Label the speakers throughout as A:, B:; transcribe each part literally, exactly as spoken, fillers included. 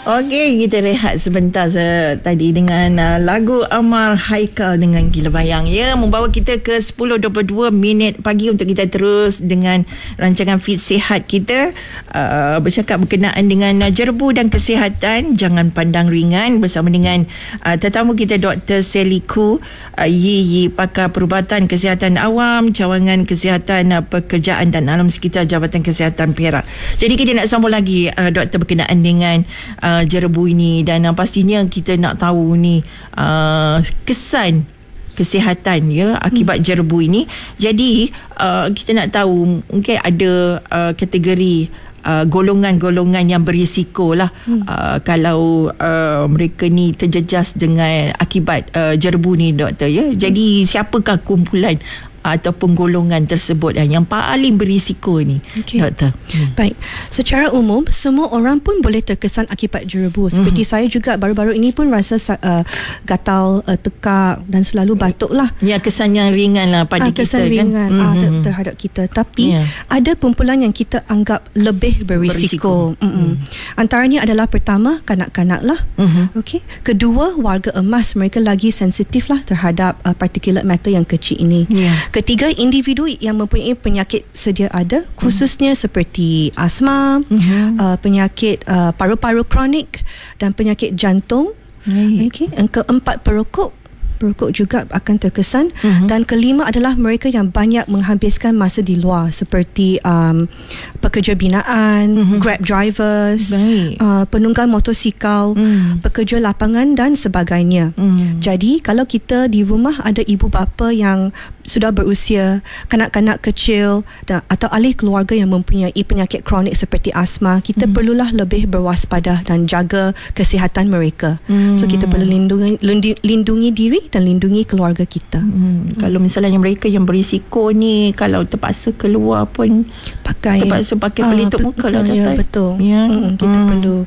A: Okey, kita rehat sebentar se- tadi dengan uh, lagu Amar Haikal dengan Gila Bayang, ya, membawa kita ke sepuluh dua puluh dua minit pagi untuk kita terus dengan rancangan Fit Sihat kita, uh, bercakap berkenaan dengan uh, jerbu dan kesihatan. Jangan pandang ringan, bersama dengan uh, tetamu kita Doktor Sally Khoo, uh, Yi Yi, pakar perubatan kesihatan awam, cawangan kesihatan uh, pekerjaan dan alam sekitar Jabatan Kesihatan Perak. Jadi kita nak sambung lagi uh, doktor berkenaan dengan uh, jerbu ini, dan uh, pastinya kita nak tahu ni uh, kesan kesihatan ya akibat hmm. jerbu ini. Jadi uh, kita nak tahu mungkin ada uh, kategori Uh, golongan-golongan yang berisiko lah hmm. uh, kalau uh, mereka ni terjejas dengan akibat uh, jerbu ni, doktor, ya. Jadi hmm. siapakah kumpulan ataupun golongan tersebut yang paling berisiko ni, okay, doktor? Hmm.
B: Baik, secara umum semua orang pun boleh terkesan akibat jerbu. Seperti hmm. saya juga baru-baru ini pun rasa uh, gatal, uh, tekak dan selalu batuk lah.
A: Ya, kesan yang ringan lah pada uh, kita
B: kesan ringan,
A: kan
B: uh,
A: hmm.
B: terhadap kita. Tapi yeah. ada kumpulan yang kita anggap lebih berisiko, berisiko. Hmm. Antaranya adalah pertama, kanak-kanak lah. hmm. Okay. Kedua, warga emas, mereka lagi sensitif lah terhadap uh, particulate matter yang kecil ini. yeah. Ketiga, individu yang mempunyai penyakit sedia ada, khususnya mm. seperti asma, mm-hmm. uh, penyakit uh, paru-paru kronik dan penyakit jantung. mm. Okay. Yang keempat, perokok. Perokok juga akan terkesan. Mm-hmm. Dan kelima adalah mereka yang banyak menghabiskan masa di luar, seperti um, pekerja binaan, mm-hmm. grab drivers, uh, penunggang motosikal, mm. pekerja lapangan dan sebagainya. Mm. Jadi kalau kita di rumah ada ibu bapa yang sudah berusia, kanak-kanak kecil dan, atau ahli keluarga yang mempunyai penyakit kronik seperti asma, kita mm. perlulah lebih berwaspada dan jaga kesihatan mereka. Mm. So kita perlu lindungi, lindungi diri dan lindungi keluarga kita.
A: Hmm. Hmm. Kalau misalnya mereka yang berisiko ni, kalau terpaksa keluar pun
B: pakai
A: terpaksa pakai pelitup uh, muka lah,
B: ya, betul. Ya. Hmm, kita hmm. perlu.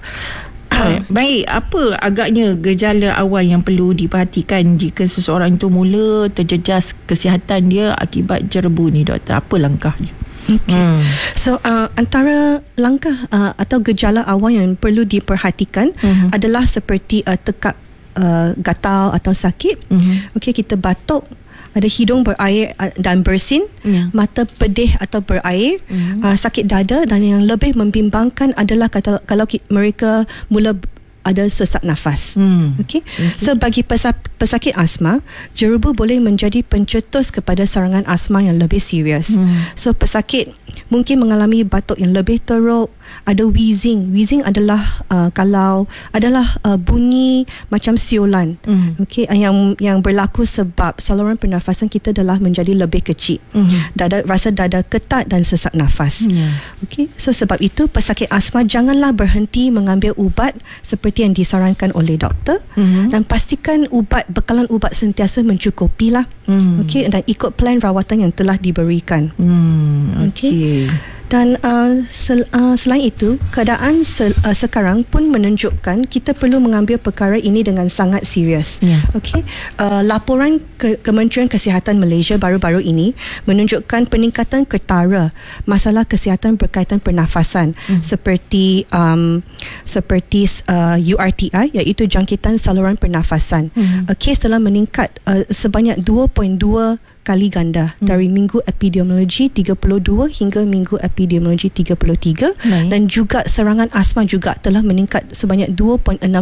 A: Baik, apa agaknya gejala awal yang perlu diperhatikan jika seseorang itu mula terjejas kesihatan dia akibat jerbu ni, doktor? Apa langkahnya?
B: Okay. Hmm. So uh, antara langkah uh, atau gejala awal yang perlu diperhatikan hmm. adalah seperti uh, tekak, Uh, gatal atau sakit. Mm-hmm. Okey, kita batuk, ada hidung berair uh, dan bersin, yeah. mata pedih atau berair, mm-hmm. uh, sakit dada, dan yang lebih membimbangkan adalah kata, kalau ki, mereka mula ada sesak nafas. Mm. Okey. Okay. So bagi pesa, pesakit asma, jerbu boleh menjadi pencetus kepada serangan asma yang lebih serius. Mm. So pesakit mungkin mengalami batuk yang lebih teruk, ada wheezing. Wheezing adalah uh, kalau adalah uh, bunyi macam siulan. Mm. Okey, yang yang berlaku sebab saluran pernafasan kita adalah menjadi lebih kecil. Mm. Dada, rasa dada ketat dan sesak nafas. Yeah. Okey. So sebab itu pesakit asma janganlah berhenti mengambil ubat seperti yang disarankan oleh doktor, mm-hmm. dan pastikan ubat, bekalan ubat sentiasa mencukupi lah. Mm. Okey, dan ikut plan rawatan yang telah diberikan.
A: Mm. Okey. Okay.
B: Dan uh, sel, uh, selain itu, keadaan sel, uh, sekarang pun menunjukkan kita perlu mengambil perkara ini dengan sangat serius. Yeah. Okey, uh, laporan ke- Kementerian Kesihatan Malaysia baru-baru ini menunjukkan peningkatan ketara masalah kesihatan berkaitan pernafasan, mm. seperti um, seperti uh, U R T I, iaitu jangkitan saluran pernafasan. Mm. Uh, kes telah meningkat uh, sebanyak dua perpuluhan dua kali ganda hmm. dari minggu epidemiologi tiga puluh dua hingga minggu epidemiologi tiga puluh tiga. Baik. Dan juga serangan asma juga telah meningkat sebanyak dua perpuluhan enam